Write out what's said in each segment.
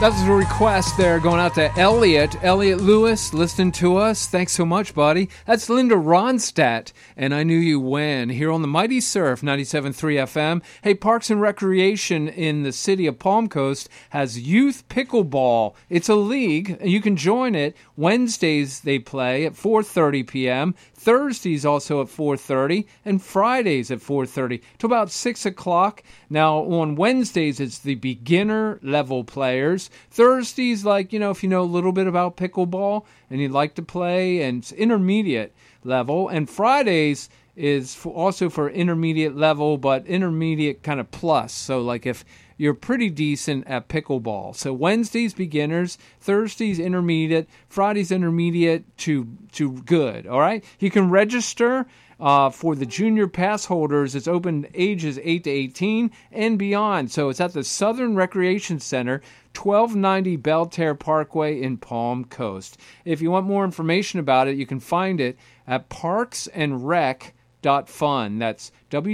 That's a request there going out to Elliot Lewis, listening to us. Thanks so much, buddy. That's Linda Ronstadt, and I Knew You When, here on the Mighty Surf 97.3 FM. Hey, Parks and Recreation in the city of Palm Coast has Youth Pickleball. It's a league. You can join it. Wednesdays they play at 4:30 p.m., Thursdays also at 4:30, and Fridays at 4:30 to about 6 o'clock. Now, on Wednesdays, it's the beginner level players. Thursdays, if you know a little bit about pickleball and you'd like to play, and it's intermediate level. And Fridays is also for intermediate level, but intermediate kind of plus. So, if you're pretty decent at pickleball. So Wednesdays, beginners. Thursdays, intermediate. Fridays, intermediate to good. All right? You can register for the junior pass holders. It's open ages 8 to 18 and beyond. So it's at the Southern Recreation Center, 1290 Belterre Parkway in Palm Coast. If you want more information about it, you can find it at parksandrec.fun. That's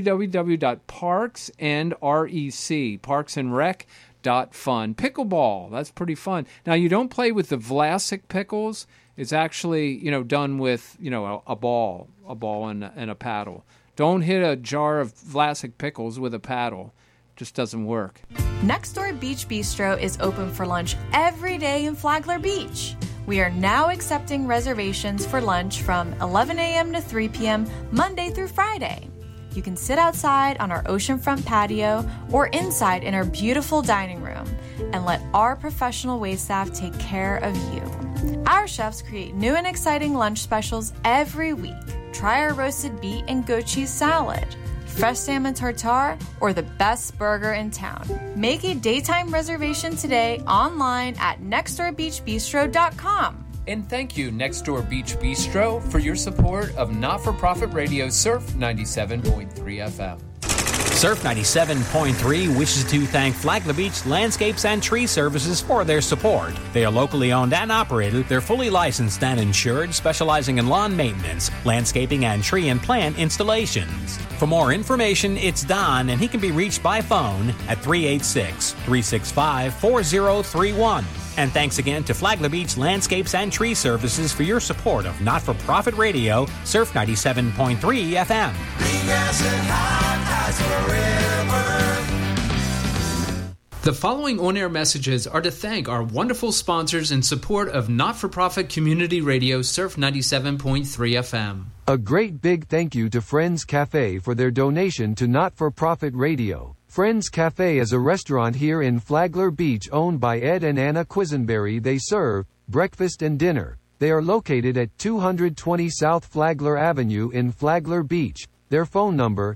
www.parksandrec.fun. Pickleball, that's pretty fun. Now, you don't play with the Vlasic pickles. It's actually, done with, a ball and a paddle. Don't hit a jar of Vlasic pickles with a paddle. Just doesn't work. Next Door Beach Bistro is open for lunch every day in Flagler Beach. We are now accepting reservations for lunch from 11 a.m. to 3 p.m. Monday through Friday. You can sit outside on our oceanfront patio or inside in our beautiful dining room and let our professional waitstaff take care of you. Our chefs create new and exciting lunch specials every week. Try our roasted beet and goat cheese salad, fresh salmon tartare, or the best burger in town. Make a daytime reservation today online at nextdoorbeachbistro.com. And thank you, Next Door Beach Bistro, for your support of not-for-profit radio Surf 97.3 FM. Surf 97.3 wishes to thank Flagler Beach Landscapes and Tree Services for their support. They are locally owned and operated. They're fully licensed and insured, specializing in lawn maintenance, landscaping, and tree and plant installations. For more information, it's Don, and he can be reached by phone at 386-365-4031. And thanks again to Flagler Beach Landscapes and Tree Services for your support of not-for-profit radio, Surf 97.3 FM. The following on-air messages are to thank our wonderful sponsors in support of not-for-profit community radio, Surf 97.3 FM. A great big thank you to Friends Cafe for their donation to not-for-profit radio. Friends Cafe is a restaurant here in Flagler Beach owned by Ed and Anna Quisenberry. They serve breakfast and dinner. They are located at 220 South Flagler Avenue in Flagler Beach. Their phone number,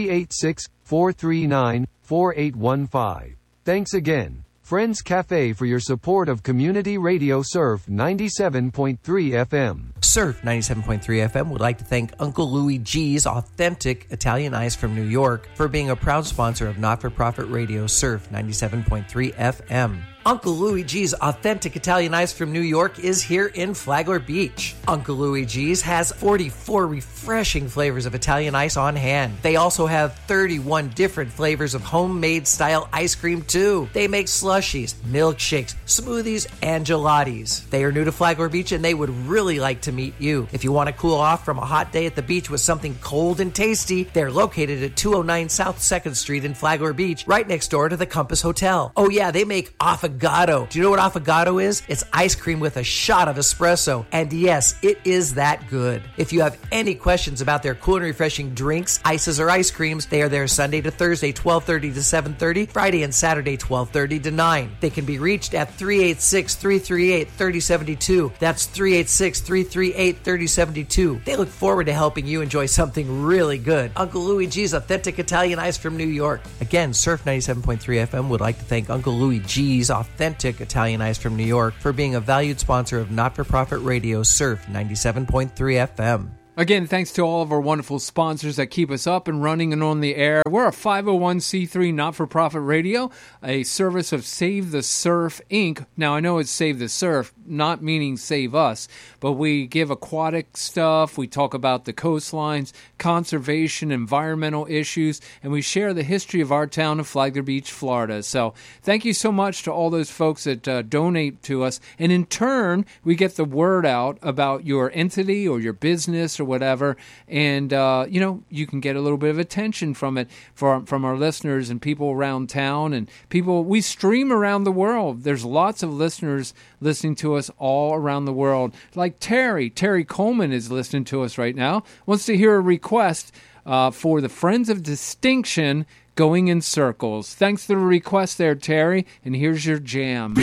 386-439-4815. Thanks again, Friends Cafe, for your support of community radio Surf 97.3 FM. Surf 97.3 FM would like to thank Uncle Louie G's Authentic Italian Ice from New York for being a proud sponsor of not-for-profit radio Surf 97.3 FM. Uncle Louie G's Authentic Italian Ice from New York is here in Flagler Beach. Uncle Louie G's has 44 refreshing flavors of Italian ice on hand. They also have 31 different flavors of homemade style ice cream too. They make slushies, milkshakes, smoothies, and gelatis. They are new to Flagler Beach and they would really like to meet you. If you want to cool off from a hot day at the beach with something cold and tasty, they're located at 209 South 2nd Street in Flagler Beach, right next door to the Compass Hotel. Oh yeah, they make affogato. Do you know what affogato is? It's ice cream with a shot of espresso. And yes, it is that good. If you have any questions about their cool and refreshing drinks, ices, or ice creams, they are there Sunday to Thursday, 12:30 to 7:30, Friday and Saturday, 12:30 to 9. They can be reached at 386-338-3072. That's 386-338-3072. They look forward to helping you enjoy something really good. Uncle Louie G's Authentic Italian Ice from New York. Again, Surf 97.3 FM would like to thank Uncle Louie G's Authentic Italian Ice from New York for being a valued sponsor of not-for-profit radio Surf 97.3 FM. Again, thanks to all of our wonderful sponsors that keep us up and running and on the air. We're a 501c3 not-for-profit radio, a service of Save the Surf, Inc. Now, I know it's Save the Surf, not meaning save us, but we give aquatic stuff, we talk about the coastlines, conservation, environmental issues, and we share the history of our town of Flagler Beach, Florida. So thank you so much to all those folks that donate to us. And in turn, we get the word out about your entity or your business or whatever, and you can get a little bit of attention from it from our listeners and people around town and people. We stream around the world. There's lots of listeners listening to us all around the world. Like Terry Coleman is listening to us right now. Wants to hear a request for the Friends of Distinction, Going in Circles. Thanks for the request there, Terry, and here's your jam.